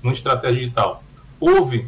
numa estratégia digital. Houve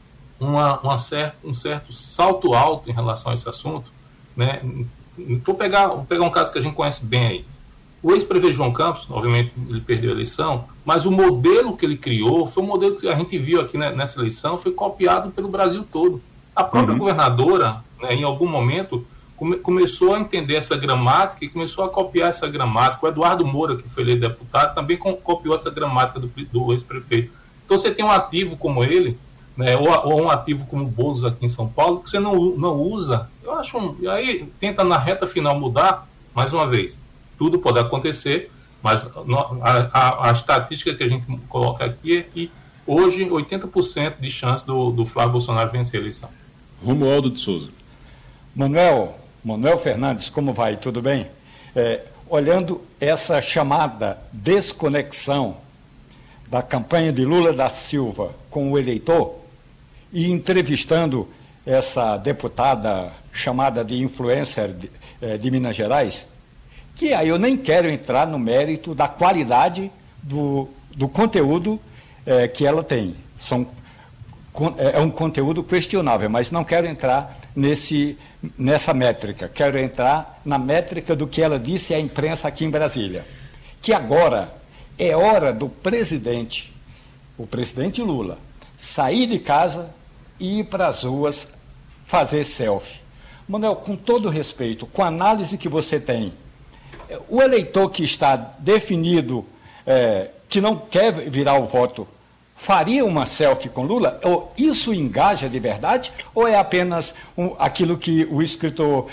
um certo salto alto em relação a esse assunto, né? Vou pegar um caso que a gente conhece bem aí. O ex-prefeito João Campos, obviamente ele perdeu a eleição, mas o modelo que ele criou foi um modelo que a gente viu aqui, né, nessa eleição, foi copiado pelo Brasil todo. A própria governadora, né, em algum momento, começou a entender essa gramática e começou a copiar essa gramática. O Eduardo Moura, que foi eleito deputado, também copiou essa gramática do ex-prefeito. Então você tem um ativo como ele, né, ou um ativo como o Boulos aqui em São Paulo, que você não usa. Eu acho, e aí tenta na reta final mudar, mais uma vez, tudo pode acontecer, mas a estatística que a gente coloca aqui é que hoje 80% de chance do Flávio Bolsonaro vencer a eleição. Romualdo de Souza. Manuel Fernandes, como vai? Tudo bem? Olhando essa chamada desconexão da campanha de Lula da Silva com o eleitor e entrevistando essa deputada chamada de influencer de Minas Gerais, que aí eu nem quero entrar no mérito da qualidade do conteúdo que ela tem. É um conteúdo questionável, mas não quero entrar nessa métrica. Quero entrar na métrica do que ela disse à imprensa aqui em Brasília. Que agora é hora do presidente, o presidente Lula, sair de casa e ir para as ruas fazer selfie. Manuel, com todo respeito, com a análise que você tem, o eleitor que está definido, que não quer virar o voto, faria uma selfie com Lula? Ou isso engaja de verdade? Ou é apenas aquilo que o escritor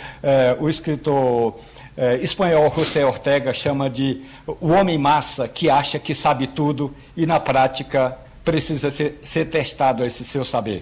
espanhol José Ortega chama de o homem massa que acha que sabe tudo e, na prática, precisa ser testado esse seu saber?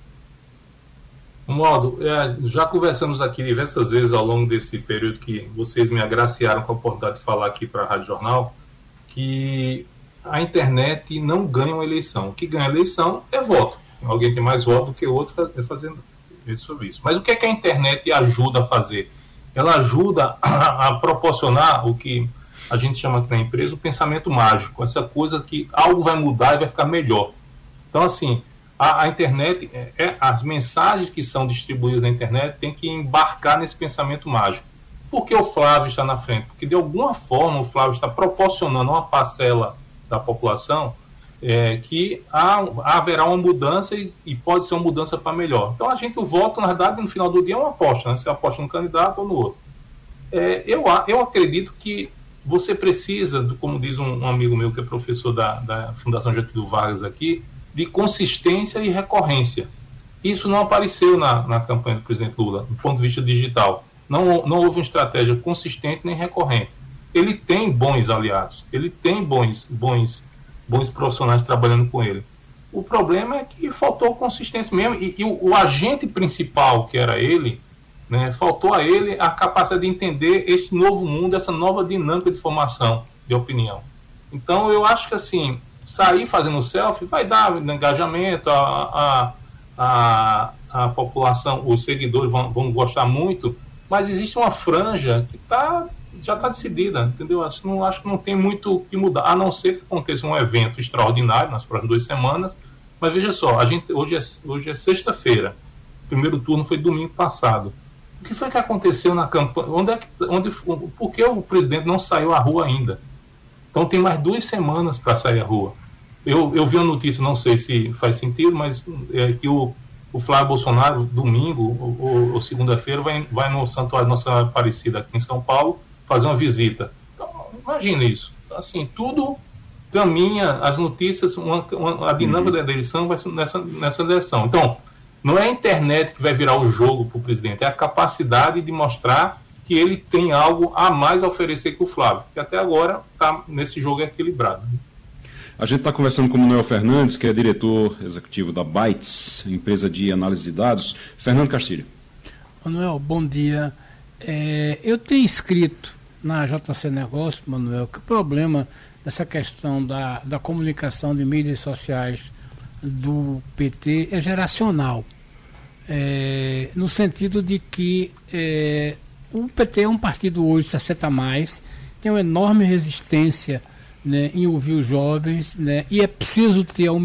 Romualdo, já conversamos aqui diversas vezes ao longo desse período que vocês me agraciaram com a oportunidade de falar aqui para a Rádio Jornal, que a internet não ganha uma eleição. O que ganha a eleição é voto. Alguém tem mais voto do que o outro fazendo sobre isso. Mas o que é que a internet ajuda a fazer? Ela ajuda a proporcionar o que a gente chama aqui na empresa o pensamento mágico, essa coisa que algo vai mudar e vai ficar melhor. Então, assim, a internet, as mensagens que são distribuídas na internet tem que embarcar nesse pensamento mágico. Por que o Flávio está na frente? Porque, de alguma forma, o Flávio está proporcionando uma parcela da população que haverá uma mudança e pode ser uma mudança para melhor. Então, o voto, na verdade, no final do dia é uma aposta, né? Você aposta num candidato ou no outro. Eu acredito que você precisa, como diz um amigo meu que é professor da Fundação Getúlio Vargas aqui, de consistência e recorrência. Isso não apareceu na campanha do presidente Lula, do ponto de vista digital. Não houve uma estratégia consistente nem recorrente. Ele tem bons aliados, ele tem bons profissionais trabalhando com ele. O problema é que faltou consistência mesmo, e o agente principal, que era ele, né, faltou a ele a capacidade de entender esse novo mundo, essa nova dinâmica de formação de opinião. Então, eu acho que, assim, sair fazendo selfie vai dar engajamento, a população, os seguidores vão gostar muito, mas existe uma franja que já está decidida, entendeu? Acho que não tem muito o que mudar, a não ser que aconteça um evento extraordinário nas próximas 2 semanas. Mas veja só, hoje é sexta-feira, o primeiro turno foi domingo passado. O que foi que aconteceu na campanha? Por que o presidente não saiu à rua ainda? Então tem mais 2 semanas para sair à rua. Eu vi uma notícia, não sei se faz sentido, mas que o Flávio Bolsonaro, domingo ou segunda-feira, vai no Santuário Nossa Aparecida aqui em São Paulo fazer uma visita. Então, imagina isso. Assim, tudo caminha, as notícias, a dinâmica da eleição vai ser nessa direção. Então, não é a internet que vai virar o jogo para o presidente, é a capacidade de mostrar que ele tem algo a mais a oferecer que o Flávio, que até agora está nesse jogo equilibrado. A gente está conversando com o Manuel Fernandes, que é diretor executivo da Bytes, empresa de análise de dados. Fernando Castilho. Manuel, bom dia. Eu tenho escrito na JC Negócios, Manuel, que o problema dessa questão da comunicação de mídias sociais do PT é geracional. No sentido de que o PT é um partido hoje 60 a mais, tem uma enorme resistência, né, em ouvir os jovens, né, e é preciso ter